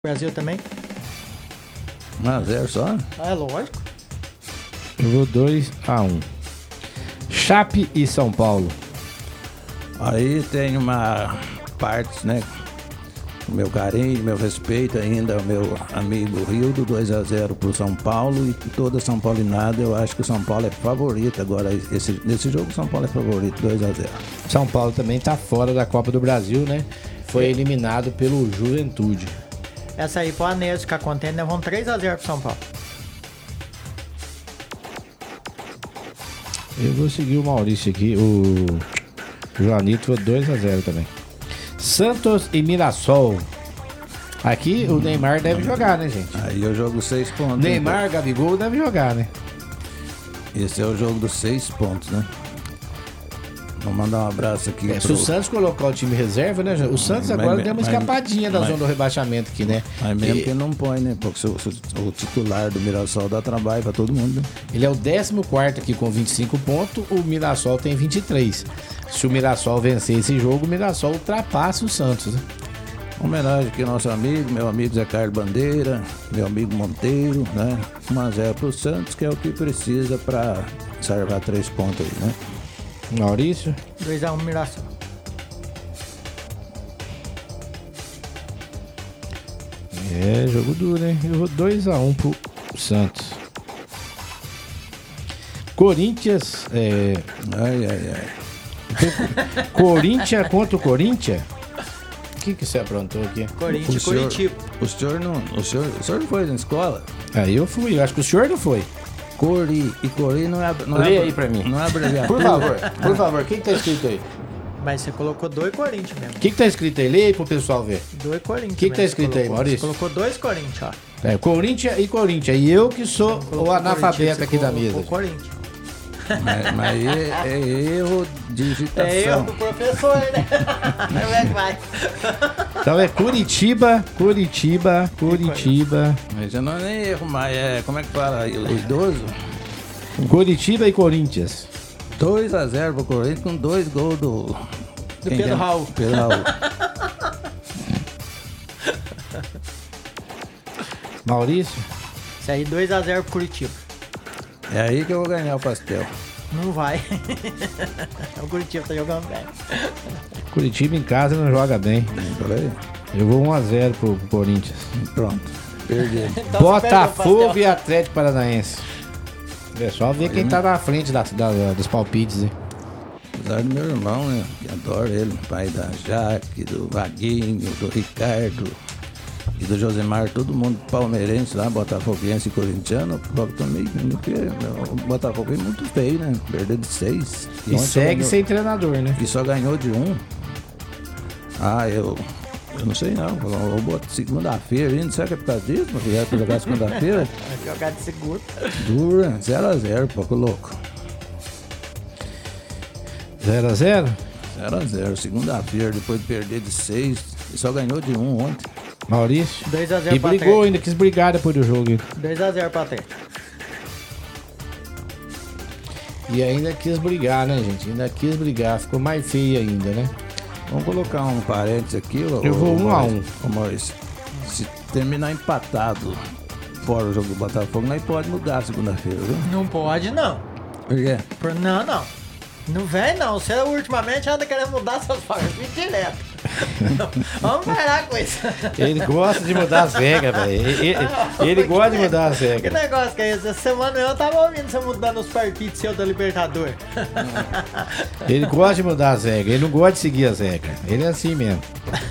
Brasil também? 1-0 só? É lógico. Eu vou 2-1. Chape e São Paulo. Aí tem uma parte, né? O meu carinho, meu respeito ainda ao meu amigo Rildo, 2-0 pro São Paulo e toda São Paulinada, eu acho que o São Paulo é favorito agora. Nesse jogo o São Paulo é favorito, 2-0. São Paulo também tá fora da Copa do Brasil, né? Foi eliminado pelo Juventude. Essa aí pro Anésio que a contenda vão 3-0 pro São Paulo. Eu vou seguir o Maurício aqui, o Joanito, 2-0 também. Santos e Mirassol. Aqui o Neymar deve jogar, né, gente? Aí eu jogo 6 pontos. Neymar, Gabigol deve jogar, né? Esse é o jogo dos 6 pontos, né? Vou mandar um abraço aqui. Se o Santos colocar o time reserva, né? O Santos agora deu uma escapadinha da zona do rebaixamento aqui, né? Mas mesmo que não põe, né? Porque o titular do Mirassol dá trabalho pra todo mundo, né? Ele é o 14º aqui com 25 pontos, o Mirassol tem 23. Se o Mirassol vencer esse jogo, o Mirassol ultrapassa o Santos, né? Homenagem aqui ao nosso amigo, meu amigo Zé Carlos Bandeira, meu amigo Monteiro, né? 1-0 pro Santos, que é o que precisa pra salvar 3 pontos aí, né? Maurício? 2-1 Mirassol. É, jogo duro, hein? Eu vou 2-1 pro Santos. Corinthians, Corinthians contra o Corinthians? O que você aprontou aqui? Corinthians, Curitiba. O senhor não foi na escola? Aí eu fui, eu acho que o senhor não foi. Cori não é. Lê aí pra mim. Não é abreviatura. Por favor, o que tá escrito aí? Mas você colocou 2 Corinthians mesmo. O que tá escrito aí? Lê aí pro pessoal ver. 2 Corinthians. O que tá escrito aí, Maurício? Você colocou 2 Corinthians, ó. É, Corinthians e Corinthians. E eu que sou o analfabeta aqui da mesa. O Corinthians. Mas é erro de digitação. É erro do professor, né? Como é que vai? Então é Curitiba. Mas já não é nem erro, mas é. Como é que fala? O idoso? Curitiba e Corinthians. 2-0 pro Corinthians com 2 gols do Pedro Raul. Pedro Raul. Maurício? Isso aí 2-0 pro Curitiba. É aí que eu vou ganhar o pastel. Não vai. O Curitiba tá jogando bem. Curitiba em casa não joga bem. Falei? Eu vou 1-0 pro Corinthians. Pronto. Perdi. Então Botafogo e Atlético Paranaense. É só ver quem tá na frente dos palpites, hein? Apesar do meu irmão, né? Que adoro ele, pai da Jaque, do Vaguinho, do Ricardo e do Josemar, todo mundo palmeirense lá, botafoguense e corintiano. O Botafogo é muito feio, né? Perdeu de 6. E segue sem treinador, né? E só ganhou de 1. Eu não sei não. Eu boto segunda-feira, não sei que é por causa disso, mas vier pra jogar segunda-feira. Vai jogar de seguro. Dura, 0-0, pouco louco. 0-0? 0-0, segunda-feira, depois de perder de 6, e só ganhou de 1 ontem. Maurício? 2-0 E pra brigou ainda, quis brigar depois do jogo. 2-0 pra Atlético. E ainda quis brigar, né, gente? Ainda quis brigar, ficou mais feio ainda, né? Vamos colocar um parênteses aqui. Eu vou 1-1. Ô Maurício, se terminar empatado fora o jogo do Botafogo, nós pode mudar segunda-feira, viu? Não pode, não. Por quê? Não. Não vem, não. Você ultimamente anda querendo mudar suas formas direto. Vamos parar com isso. Ele gosta de mudar as regras, velho. Ele gosta de mudar as Que regras. negócio que é esse? Essa semana eu tava ouvindo você mudando os palpites seu da Libertadores. Ele gosta de mudar as regras. Ele não gosta de seguir as regras. Ele é assim mesmo.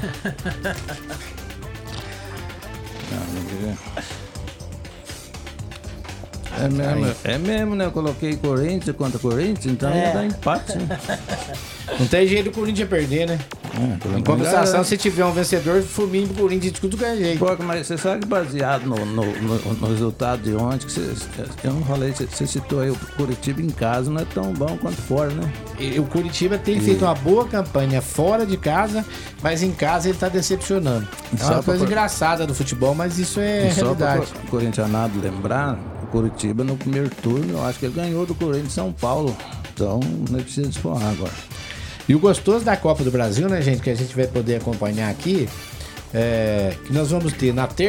É mesmo, né? Eu coloquei Corinthians contra Corinthians, então ia dar empate, né? Não tem jeito do Corinthians perder, né? Em compensação, se tiver um vencedor, Fuminho pro Corinthians de tudo ganha jeito. Pô, mas você sabe que baseado no resultado de ontem, que eu não falei, você citou aí o Curitiba em casa, não é tão bom quanto fora, né? E o Curitiba tem feito uma boa campanha fora de casa, mas em casa ele tá decepcionando. É uma coisa engraçada do futebol, mas isso é realidade. Só para o corintianado lembrar, o Curitiba no primeiro turno, eu acho que ele ganhou do Corinthians de São Paulo. Então, não precisa desforrar agora. E o gostoso da Copa do Brasil, né, gente, que a gente vai poder acompanhar aqui, que nós vamos ter na